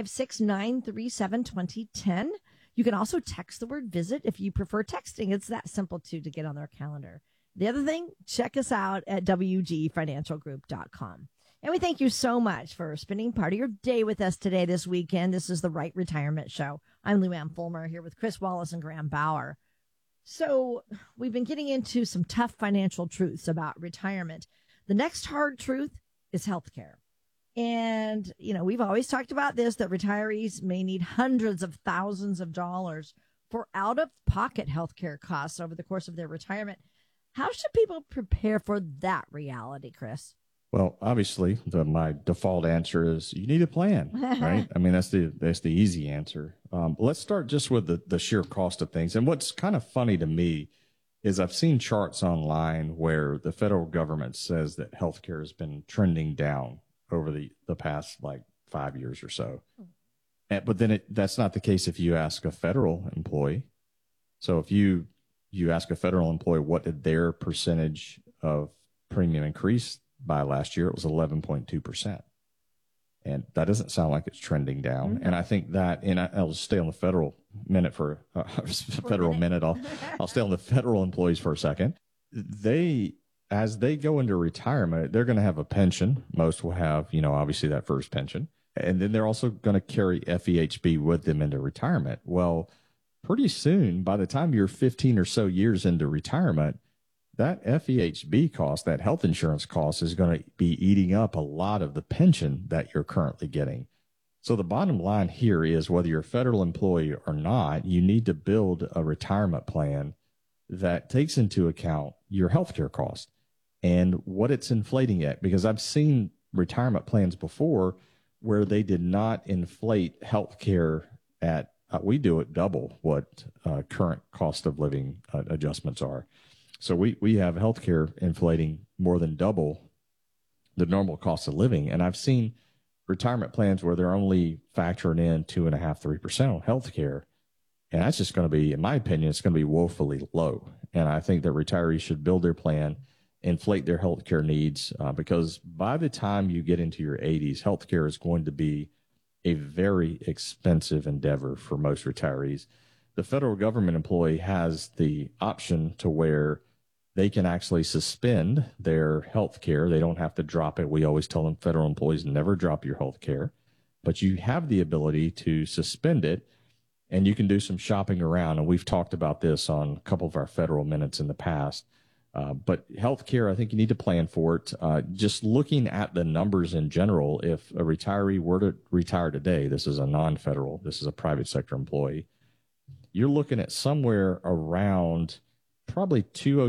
256-937-2010. You can also text the word visit if you prefer texting. It's that simple too to get on their calendar. The other thing, check us out at wgfinancialgroup.com. And we thank you so much for spending part of your day with us today, this weekend. This is the Right Retirement Show. I'm Lou Ann Fulmer here with Chris Wallace and Graham Bauer. So we've been getting into some tough financial truths about retirement. The next hard truth is healthcare. And, we've always talked about this, that retirees may need hundreds of thousands of dollars for out-of-pocket healthcare costs over the course of their retirement. How should people prepare for that reality, Chris? Well, obviously, my default answer is you need a plan, right? I mean, that's the easy answer. Let's start just with the sheer cost of things. And what's kind of funny to me is I've seen charts online where the federal government says that healthcare has been trending down over the past 5 years or so. But then that's not the case if you ask a federal employee. So if you ask a federal employee what did their percentage of premium increase by last year, it was 11.2%. And that doesn't sound like it's trending down. Mm-hmm. And I think that, and I'll stay on the federal minute for federal minute. I'll stay on the federal employees for a second. As they go into retirement, they're going to have a pension. Most will have, obviously that first pension. And then they're also going to carry FEHB with them into retirement. Well, pretty soon, by the time you're 15 or so years into retirement, that FEHB cost, that health insurance cost, is going to be eating up a lot of the pension that you're currently getting. So the bottom line here is whether you're a federal employee or not, you need to build a retirement plan that takes into account your healthcare cost and what it's inflating at. Because I've seen retirement plans before where they did not inflate healthcare at, we do it double what current cost of living adjustments are. So we have healthcare inflating more than double the normal cost of living. And I've seen retirement plans where they're only factoring in 2.5%, 3% on healthcare. And that's just going to be, in my opinion, it's going to be woefully low. And I think that retirees should build their plan, inflate their healthcare needs, because by the time you get into your 80s, healthcare is going to be a very expensive endeavor for most retirees. The federal government employee has the option to where they can actually suspend their health care. They don't have to drop it. We always tell them federal employees never drop your health care, but you have the ability to suspend it and you can do some shopping around. And we've talked about this on a couple of our federal minutes in the past. But health care, I think you need to plan for it. Just looking at the numbers in general, if a retiree were to retire today, this is a non-federal, this is a private sector employee, you're looking at somewhere around probably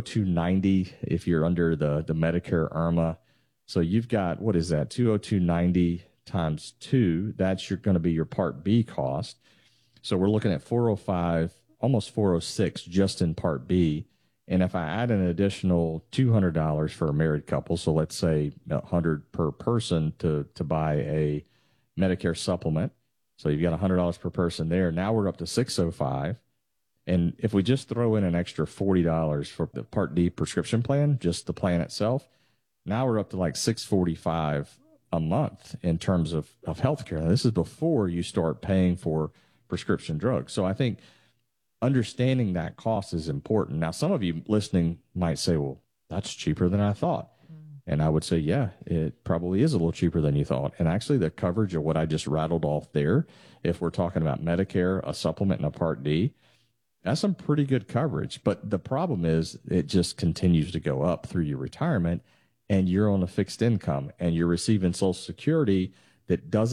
$202.90 if you're under the Medicare IRMA. So you've got, what is that, $202.90 times 2. That's going to be your Part B cost. So we're looking at $405, almost $406 just in Part B. And if I add an additional $200 for a married couple, so let's say $100 per person to buy a Medicare supplement. So you've got $100 per person there. Now we're up to $605. And if we just throw in an extra $40 for the Part D prescription plan, just the plan itself, now we're up to like $645 a month in terms of healthcare. Now, this is before you start paying for prescription drugs. So I think understanding that cost is important. Now, some of you listening might say, well, that's cheaper than I thought. And I would say, yeah, it probably is a little cheaper than you thought. And actually the coverage of what I just rattled off there, if we're talking about Medicare, a supplement, and a Part D, that's some pretty good coverage. But the problem is it just continues to go up through your retirement, and you're on a fixed income and you're receiving Social Security that doesn't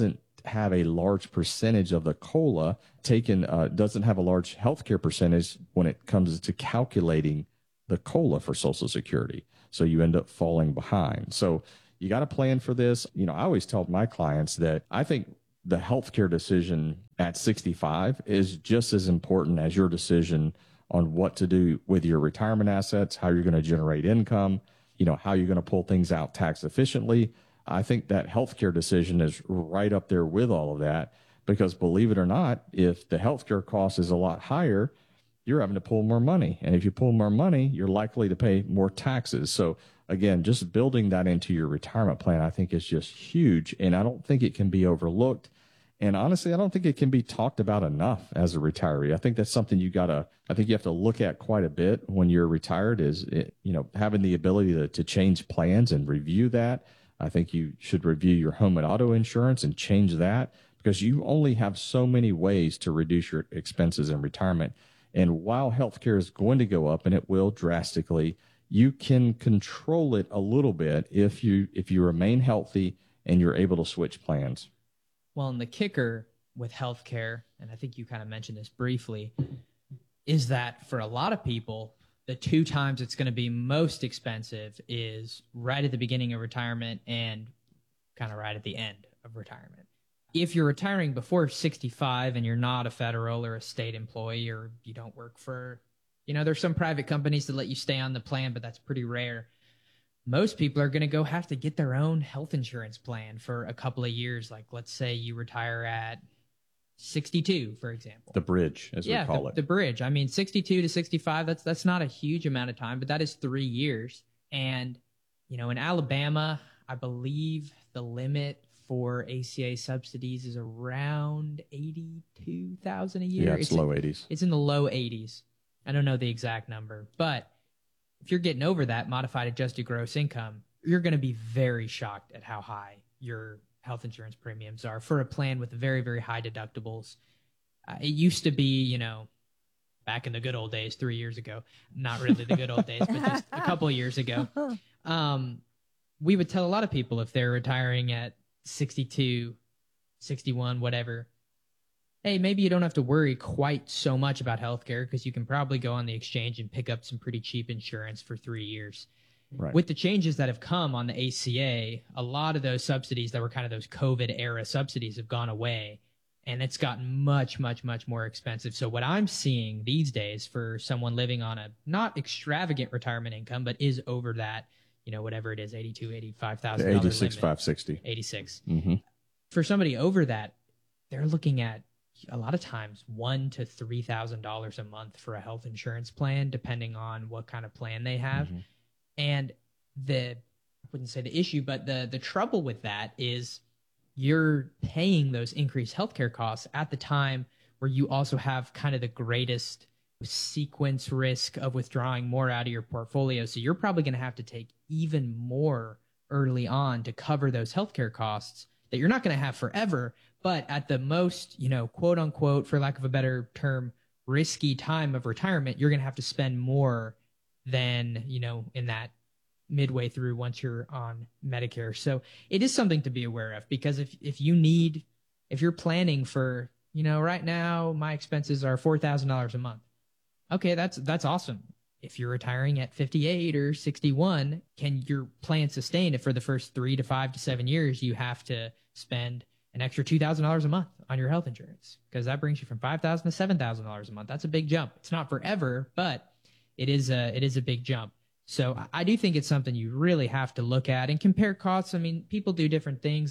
have a large percentage of the COLA taken, doesn't have a large healthcare percentage when it comes to calculating the COLA for Social Security. So you end up falling behind. So you got to plan for this. You know, I always tell my clients that I think the healthcare decision at 65 is just as important as your decision on what to do with your retirement assets, how you're going to generate income, you know, how you're going to pull things out tax efficiently. I think that healthcare decision is right up there with all of that, because believe it or not, if the healthcare cost is a lot higher, you're having to pull more money. And if you pull more money, you're likely to pay more taxes. So again, just building that into your retirement plan, I think is just huge. And I don't think it can be overlooked. And honestly, I don't think it can be talked about enough as a retiree. I think that's something you have to look at quite a bit when you're retired, is, you know, having the ability to change plans and review that. I think you should review your home and auto insurance and change that, because you only have so many ways to reduce your expenses in retirement. And while healthcare is going to go up, and it will drastically, you can control it a little bit if you remain healthy and you're able to switch plans. Well, and the kicker with healthcare, and I think you kind of mentioned this briefly, is that for a lot of people, the 2 times it's going to be most expensive is right at the beginning of retirement and kind of right at the end of retirement. If you're retiring before 65 and you're not a federal or a state employee, or you don't work for, you know, there's some private companies that let you stay on the plan, but that's pretty rare. Most people are going to have to get their own health insurance plan for a couple of years. Like, let's say you retire at 62, for example. The bridge, as we call it. The bridge. I mean, 62 to 65, that's not a huge amount of time, but that is 3 years. And, you know, in Alabama, I believe the limit for ACA subsidies is around $82,000 a year. Yeah, it's low 80s. It's in the low 80s. I don't know the exact number, but if you're getting over that modified adjusted gross income, you're going to be very shocked at how high your health insurance premiums are for a plan with very, very high deductibles. It used to be, you know, back in the good old days, 3 years ago, not really the good old days, but just a couple of years ago, we would tell a lot of people if they're retiring at 62, 61, whatever, hey, maybe you don't have to worry quite so much about healthcare, because you can probably go on the exchange and pick up some pretty cheap insurance for 3 years. Right. With the changes that have come on the ACA, a lot of those subsidies that were kind of those COVID era subsidies have gone away, and it's gotten much, much, much more expensive. So what I'm seeing these days for someone living on a not extravagant retirement income, but is over that, you know, whatever it is, $82,000, $85,000 $86,560. 86. Mm-hmm. For somebody over that, they're looking at a lot of times $1,000 to $3,000 a month for a health insurance plan, depending on what kind of plan they have. Mm-hmm. And I wouldn't say the issue, but the trouble with that is you're paying those increased healthcare costs at the time where you also have kind of the greatest sequence risk of withdrawing more out of your portfolio. So you're probably going to have to take even more early on to cover those healthcare costs that you're not going to have forever, but at the most, you know, quote unquote, for lack of a better term, risky time of retirement, you're going to have to spend more than, you know, in that midway through once you're on Medicare. So it is something to be aware of, because if you're planning for, you know, right now my expenses are $4,000 a month. Okay, that's awesome. If you're retiring at 58 or 61, can your plan sustain if for the first 3 to 5 to 7 years you have to spend an extra $2,000 a month on your health insurance? Because that brings you from $5,000 to $7,000 a month. That's a big jump. It's not forever, but it is a big jump. So I do think it's something you really have to look at and compare costs. I mean, people do different things.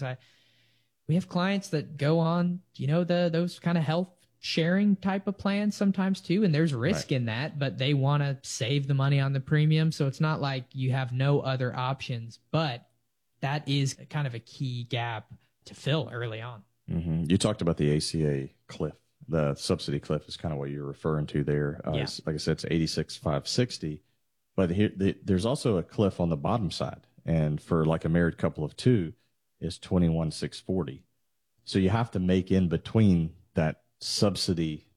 We have clients that go on, you know, those kind of health sharing type of plans sometimes too, and there's risk in that, but they want to save the money on the premium, so it's not like you have no other options. But that is kind of a key gap to fill early on. Mm-hmm. You talked about the ACA cliff. The subsidy cliff is kind of what you're referring to there. Like I said, it's 86,560, but there's also a cliff on the bottom side, and for like a married couple of 2 is 21,640. So you have to make in between that subsidy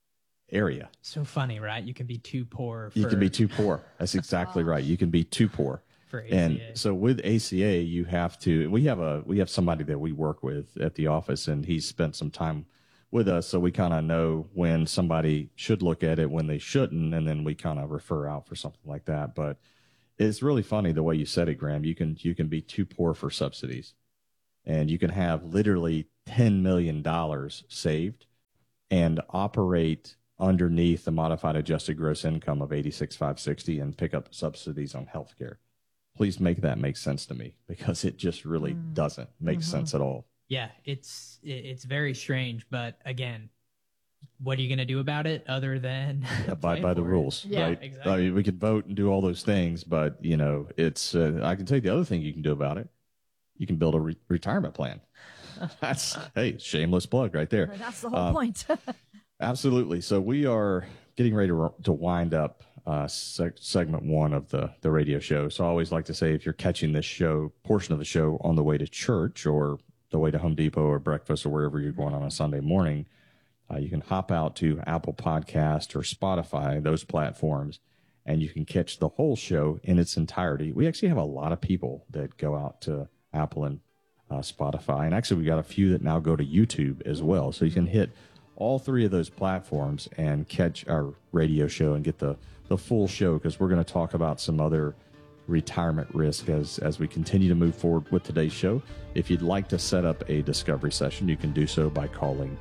area. So funny, right? You can be too poor. You can be too poor. That's exactly right. You can be too poor. for ACA. And so with ACA, you have to. We have somebody that we work with at the office, and he's spent some time with us, so we kind of know when somebody should look at it, when they shouldn't, and then we kind of refer out for something like that. But it's really funny the way you said it, Graham. You can be too poor for subsidies, and you can have literally $10 million saved and operate underneath the modified adjusted gross income of $86,560 and pick up subsidies on health care. Please make that make sense to me, because it just really doesn't make sense at all. Yeah, it's very strange, but again, what are you going to do about it other than abide by the rules, Yeah, right? exactly. I mean, we could vote and do all those things, but it's. I can tell you the other thing you can do about it. You can build a retirement plan. That's shameless plug right there. That's the whole point. Absolutely. So we are getting ready to wind up segment one of the radio show. So I always like to say, if you're catching this portion of the show on the way to church or the way to Home Depot or breakfast or wherever you're going on a Sunday morning, you can hop out to Apple Podcast or Spotify, those platforms, and you can catch the whole show in its entirety. We actually have a lot of people that go out to Apple and Spotify, and actually we got a few that now go to YouTube as well. So you can hit all three of those platforms and catch our radio show and get the full show, because we're going to talk about some other retirement risk as we continue to move forward with today's show. If you'd like to set up a discovery session, you can do so by calling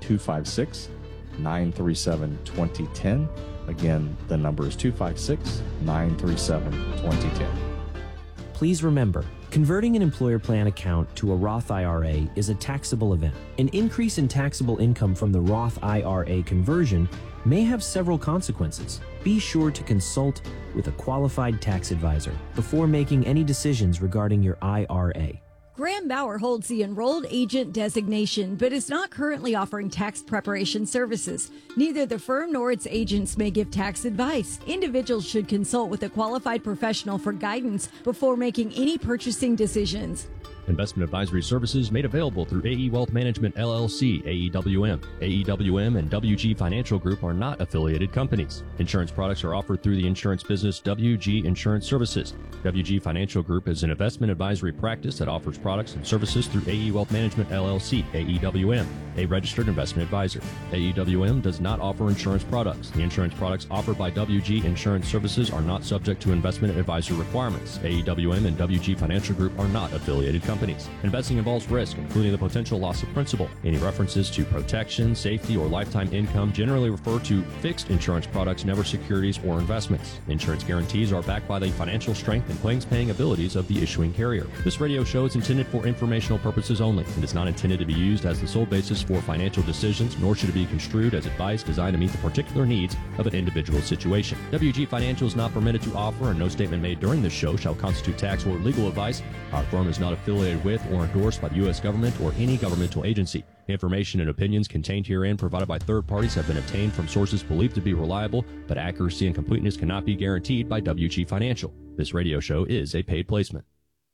256-937-2010. Again, the number is 256-937-2010. Please remember, converting an employer plan account to a Roth IRA is a taxable event. An increase in taxable income from the Roth IRA conversion may have several consequences. Be sure to consult with a qualified tax advisor before making any decisions regarding your IRA. Graham Bauer holds the enrolled agent designation, but is not currently offering tax preparation services. Neither the firm nor its agents may give tax advice. Individuals should consult with a qualified professional for guidance before making any purchasing decisions. Investment advisory services made available through AE Wealth Management, LLC, AEWM. AEWM and WG Financial Group are not affiliated companies. Insurance products are offered through the insurance business WG Insurance Services. WG Financial Group is an investment advisory practice that offers products and services through AE Wealth Management, LLC, AEWM, a registered investment advisor. AEWM does not offer insurance products. The insurance products offered by WG Insurance Services are not subject to investment advisor requirements. AEWM and WG Financial Group are not affiliated companies. Investing involves risk, including the potential loss of principal. Any references to protection, safety, or lifetime income generally refer to fixed insurance products, never securities or investments. Insurance guarantees are backed by the financial strength and claims-paying abilities of the issuing carrier. This radio show is intended for informational purposes only and is not intended to be used as the sole basis for financial decisions, nor should it be construed as advice designed to meet the particular needs of an individual situation. WG Financial is not permitted to offer, and no statement made during this show shall constitute tax or legal advice. Our firm is not affiliated with or endorsed by the U.S. government or any governmental agency. Information and opinions contained herein provided by third parties have been obtained from sources believed to be reliable, but accuracy and completeness cannot be guaranteed by WG Financial. This radio show is a paid placement.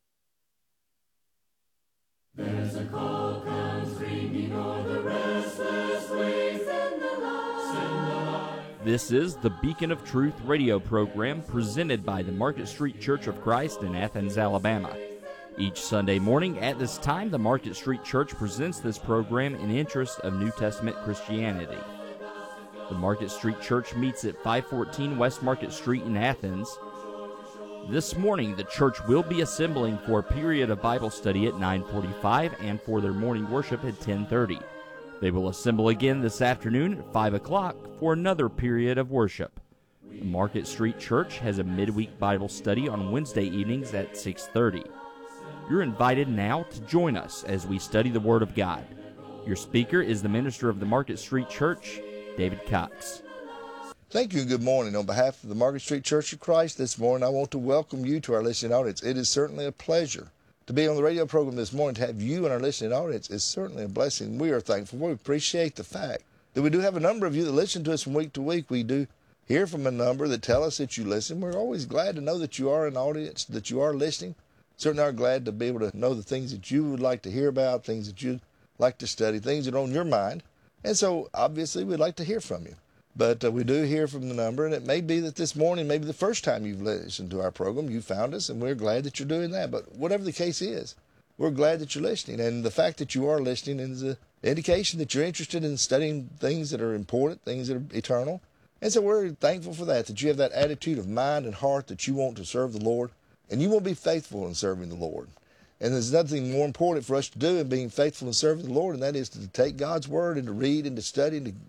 There's a call comes ringing o'er the restless waves and the light. This is the Beacon of Truth radio program presented by the Market Street Church of Christ in Athens, Alabama. Each Sunday morning at this time, the Market Street Church presents this program in interest of New Testament Christianity. The Market Street Church meets at 514 West Market Street in Athens. This morning, the church will be assembling for a period of Bible study at 9:45 and for their morning worship at 10:30. They will assemble again this afternoon at 5 o'clock for another period of worship. The Market Street Church has a midweek Bible study on Wednesday evenings at 6:30. You're invited now to join us as we study the Word of God. Your speaker is the minister of the Market Street Church, David Cox. Thank you and good morning. On behalf of the Market Street Church of Christ this morning, I want to welcome you to our listening audience. It is certainly a pleasure to be on the radio program this morning. To have you in our listening audience is certainly a blessing. We are thankful. We appreciate the fact that we do have a number of you that listen to us from week to week. We do hear from a number that tell us that you listen. We're always glad to know that you are an audience, that you are listening. Certainly are glad to be able to know the things that you would like to hear about, things that you'd like to study, things that are on your mind. And so, obviously, we'd like to hear from you. But we do hear from the number, and it may be that this morning, maybe the first time you've listened to our program, you found us, and we're glad that you're doing that. But whatever the case is, we're glad that you're listening. And the fact that you are listening is an indication that you're interested in studying things that are important, things that are eternal. And so we're thankful for that you have that attitude of mind and heart that you want to serve the Lord, and you want to be faithful in serving the Lord. And there's nothing more important for us to do in being faithful in serving the Lord, and that is to take God's Word and to read and to study and to